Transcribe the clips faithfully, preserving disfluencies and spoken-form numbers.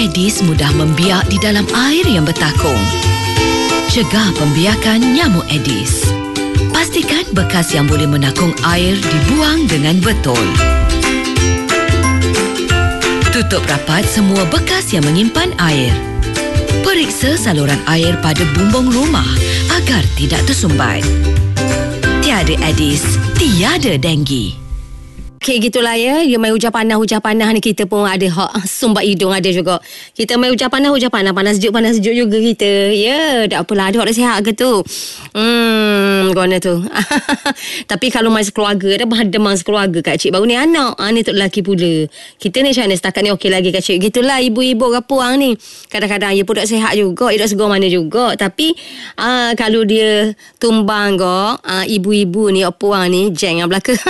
Aedes mudah membiak di dalam air yang bertakung. Cegah pembiakan nyamuk Aedes. Pastikan bekas yang boleh menakung air dibuang dengan betul. Tutup rapat semua bekas yang menyimpan air. Periksa saluran air pada bumbung rumah agar tidak tersumbat. Tiada Aedes, tiada denggi. Okey, gitulah ya. Dia main hujan panas, hujan panas ni kita pun ada hak sumbat hidung ada juga. Kita main hujan panas, hujan panas, panas sejuk, panas sejuk juga kita. Ya, tak apalah. Ada orang sihat ke tu? Hmm, mana tu? Tapi kalau main sekeluarga, dah berhadamang sekeluarga Kak Cik. Baru ni anak. Ha, ni tu lelaki pula. Kita ni macam mana? Setakat ni okey lagi Kak Cik. Gitulah ibu-ibu kapuang ni. Kadang-kadang dia pun tak sihat juga. Dia tak segar mana juga. Tapi uh, kalau dia tumbang kok, uh, ibu-ibu ni, kapuang ni, jeng yang belakang.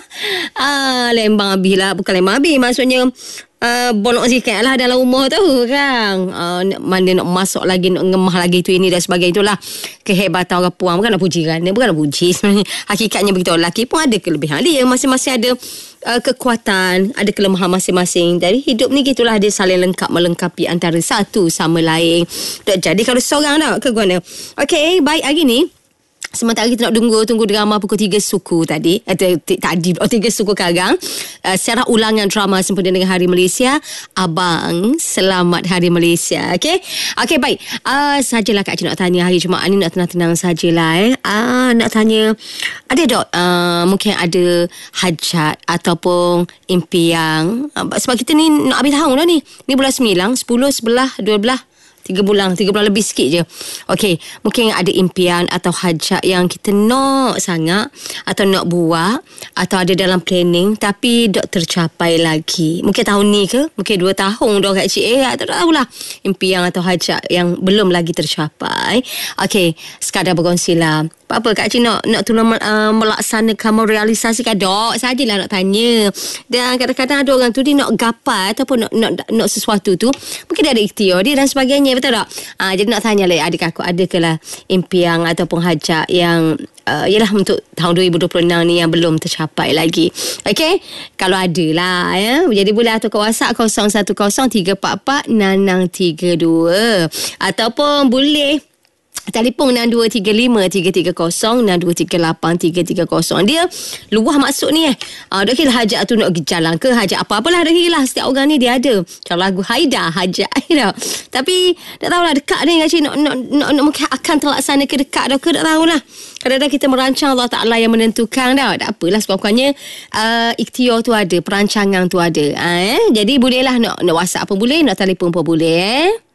Ah, lembang habis lah. Bukan lembang habis, maksudnya uh, bolong sikit lah dalam rumah tu kan. uh, Mana nak masuk lagi, nak ngemah lagi tu ini dan sebagainya. Itulah kehebatan orang puang. Bukan nak puji kan, bukan nak puji sebenarnya. Hakikatnya begitu. Lelaki pun ada kelebihan dia. Masing-masing ada uh, kekuatan, ada kelemahan masing-masing. Jadi hidup ni gitulah, dia saling lengkap melengkapi antara satu sama lain. Tak jadi kalau seorang tak ke guna. Okey, baik hari ni. Sementara kita nak tunggu tunggu drama pukul tiga suku tadi atau tadi oh, tiga suku Karang, uh, secara ulangan drama sempena dengan Hari Malaysia. Abang selamat Hari Malaysia. Okey. Okey, baik. Uh, sajalah Kak Cik nak tanya hari Jumaat ni, nak tenang-tenang sajalah eh. Uh, nak tanya, ada tak uh, mungkin ada hajat ataupun impian, uh, sebab kita ni nak habis tahun dah ni. Ni bulan sembilan, sepuluh, sebelas, dua belas, Tiga bulan, tiga bulan lebih sikit je. Okey, mungkin ada impian atau hajat yang kita nak sangat atau nak buat atau ada dalam planning tapi tak tercapai lagi. Mungkin tahun ni ke, mungkin dua tahun dah Kak Cik. Eh, tak tahulah. Impian atau hajat yang belum lagi tercapai. Okey, sekadar berkongsilah. Apa-apa Kak Cik nak nak tolong uh, melaksanakan, merealisasikan. Dok, sajalah nak tanya. Dan kadang-kadang ada orang tu dia nak gapai ataupun nak nak, nak sesuatu tu, mungkin dia ada ikhtiar dia dan sebagainya, betul tak? Uh, jadi nak tanya lah, adakah aku ada ke lah impian ataupun hajat yang uh, yalah untuk tahun dua ribu dua puluh enam ni yang belum tercapai lagi. Okey, kalau ada lah ya. Jadi boleh atur ke WhatsApp kosong satu kosong tiga empat empat enam enam tiga dua ataupun boleh telefon enam dua tiga lima tiga tiga kosong enam dua tiga lapan tiga tiga kosong. Dia luah maksud ni eh. Ah, dah kira hajat tu nak pergi jalan ke, hajat apa-apalah dah kira lah. Setiap orang ni dia ada. Kalau lagu Haida hajat you. Tapi tak tahulah dekat ni Kak Cik nak, nak, nak, nak mungkin akan terlaksana ke dekat dah ke, tak tahulah. Kadang-kadang kita merancang, Allah Ta'ala yang menentukan dah. Tak apalah, sekurang-kurangnya uh, ikhtiar tu ada, perancangan tu ada. Ah, eh? Jadi bolehlah nak, nak WhatsApp pun boleh, nak telefon pun boleh eh.